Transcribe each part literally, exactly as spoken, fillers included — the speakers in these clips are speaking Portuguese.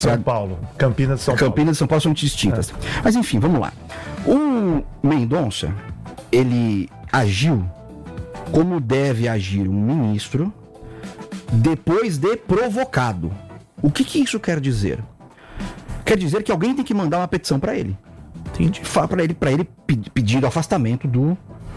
São Paulo. Campinas de São Paulo. Campinas e São Paulo são distintas. É. Mas enfim, vamos lá. O Mendonça, ele agiu como deve agir um ministro depois de provocado. O que que isso quer dizer? Quer dizer que alguém tem que mandar uma petição para ele. Entendi. Para ele, para ele pedir o afastamento do,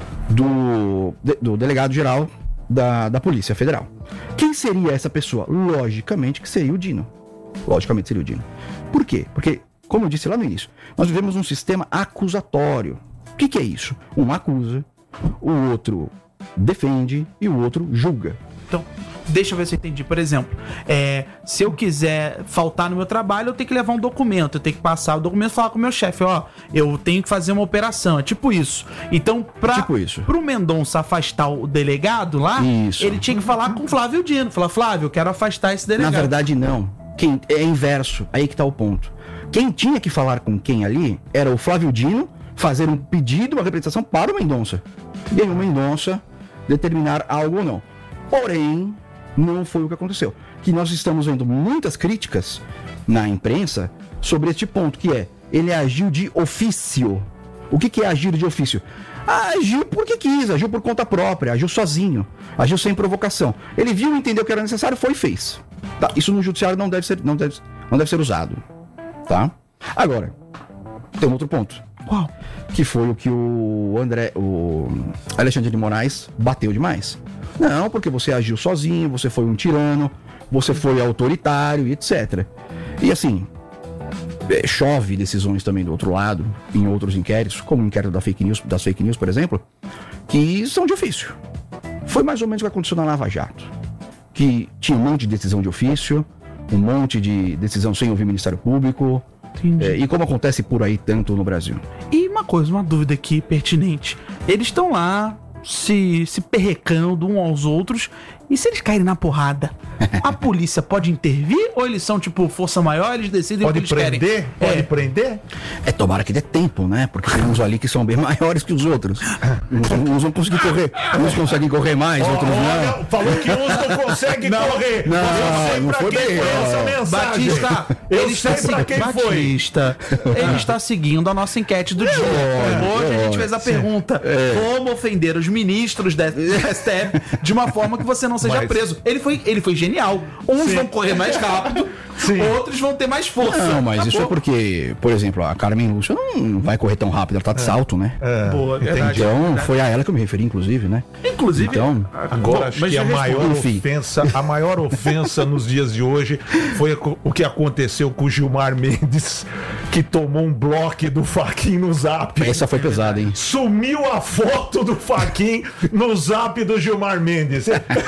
do, do delegado-geral da, da Polícia Federal. Quem seria essa pessoa? Logicamente que seria o Dino. Logicamente seria o Dino. Por quê? Porque, como eu disse lá no início, nós vivemos um sistema acusatório. O que que é isso? Um acusa, o outro defende e o outro julga. Então, deixa eu ver se eu entendi. Por exemplo, é, se eu quiser faltar no meu trabalho, eu tenho que levar um documento. Eu tenho que passar o documento e falar com o meu chefe. Ó, eu tenho que fazer uma operação. É tipo isso. Então, pra, tipo isso. pro Mendonça afastar o delegado lá, isso. ele tinha que falar com o Flávio Dino. Falar, Flávio, eu quero afastar esse delegado. Na verdade, não. Quem, é inverso. Aí que tá o ponto. Quem tinha que falar com quem ali era o Flávio Dino, fazer um pedido, uma representação para o Mendonça. E aí o Mendonça determinar algo ou não. Porém, não foi o que aconteceu. Que nós estamos vendo muitas críticas na imprensa sobre este ponto, que é, ele agiu de ofício. O que que é agir de ofício? Agiu porque quis, agiu por conta própria, agiu sozinho, agiu sem provocação. Ele viu e entendeu que era necessário, foi e fez. Tá? Isso no judiciário não deve ser, não deve, não deve ser usado. Tá? Agora, tem um outro ponto. Qual? Que foi o que o André, o Alexandre de Moraes bateu demais. Não, porque você agiu sozinho, você foi um tirano, você foi autoritário e etcétera. E assim, chove decisões também do outro lado, em outros inquéritos, como o inquérito da fake news, das fake news, por exemplo, que são de ofício. Foi mais ou menos o que aconteceu na Lava Jato. Que tinha um monte de decisão de ofício, um monte de decisão sem ouvir o Ministério Público. É, e como acontece por aí tanto no Brasil. E uma coisa, uma dúvida aqui pertinente. Eles estão lá se, se perrecando uns aos outros. E se eles caírem na porrada, a polícia pode intervir? Ou eles são tipo força maior, eles decidem pode o que eles prender? querem? Pode é. prender? É, tomara que dê tempo, né? Porque tem uns ali que são bem maiores que os outros. Uns, uns vão conseguir correr. Uns conseguem correr mais, oh, outros não. Olha, falou que uns não conseguem não, correr. Não, eu sei não pra foi quem bem, foi ó. essa mensagem. Batista, eu ele sei está pra quem Batista, foi. Ele está seguindo a nossa enquete do dia. Hoje a gente fez a pergunta: é. como ofender os ministros do S T F de uma forma que você não seja Mas... preso? Ele foi, ele foi genial. Uns Sim. vão correr mais rápido, Sim. outros vão ter mais força. Não, mas isso é porque, por exemplo, a Carmen Lúcia não vai correr tão rápido, ela tá de é. salto, né? É. Boa, verdade, então, verdade. foi a ela que eu me referi, inclusive, né? Inclusive, então, agora bom, acho que a maior enfim. ofensa, a maior ofensa nos dias de hoje foi o que aconteceu com o Gilmar Mendes, que tomou um bloco do Fachin no Zap. Essa foi pesada, hein? Sumiu a foto do Fachin no Zap do Gilmar Mendes.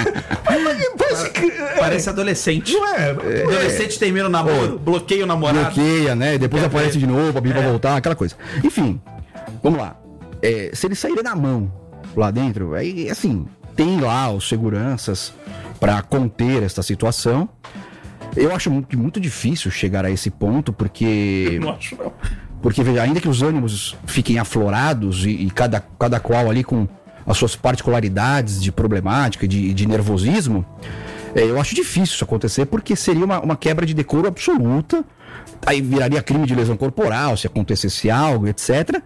Parece, que, é, parece adolescente. Não é? Adolescente termina o namoro, oh, bloqueia o namorado. Bloqueia, né? E depois é, aparece é. de novo, a Bíblia é. voltar, aquela coisa. Enfim, vamos lá. É, se eles saírem na mão lá dentro, aí, assim, tem lá os seguranças para conter esta situação. Eu acho muito, muito difícil chegar a esse ponto, porque... Eu não acho, não. Porque, veja, ainda que os ânimos fiquem aflorados e, e cada, cada qual ali com as suas particularidades de problemática, de, de nervosismo, é, eu acho difícil isso acontecer, porque seria uma, uma quebra de decoro absoluta, aí viraria crime de lesão corporal, se acontecesse algo, etcétera.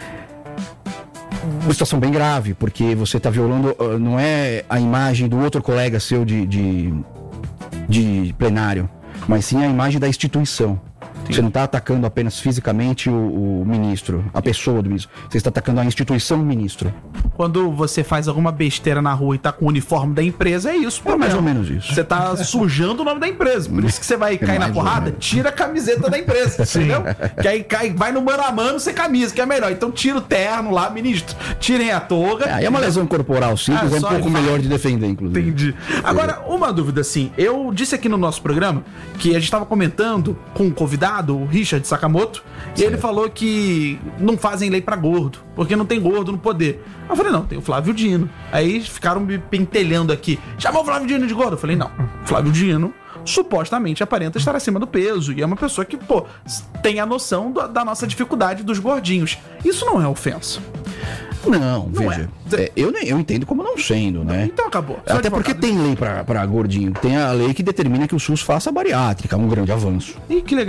Uma situação bem grave, porque você está violando, não é a imagem do outro colega seu de, de, de plenário, mas sim a imagem da instituição. Você não está atacando apenas fisicamente o, o ministro, a pessoa do ministro. Você está atacando a instituição ministro. Quando você faz alguma besteira na rua e tá com o uniforme da empresa, é isso. É mais ou menos isso. Você tá sujando o nome da empresa. Por isso que você vai é cair na porrada, tira a camiseta da empresa, entendeu? Que aí cai, vai no mano a mano sem camisa, que é melhor. Então tira o terno lá, ministro. Tirem a toga. É, aí é uma lesão corporal simples, ah, é um pouco melhor de defender, inclusive. Entendi. Agora, uma dúvida assim. Eu disse aqui no nosso programa que a gente estava comentando com um convidado, o Richard Sakamoto, e ele falou que não fazem lei pra gordo, porque não tem gordo no poder. Eu falei, não, tem o Flávio Dino. Aí ficaram me pentelhando aqui. Chamou o Flávio Dino de gordo? Eu falei, não, Flávio Dino supostamente aparenta estar acima do peso, e é uma pessoa que, pô, tem a noção do, da nossa dificuldade dos gordinhos. Isso não é ofensa. Não, Não veja. É, eu, nem- eu entendo como não sendo, né? Então acabou. Sou Até porque advogado. tem lei pra, pra gordinho. Tem a lei que determina que o SUS faça bariátrica, um grande avanço. Ih, que legal.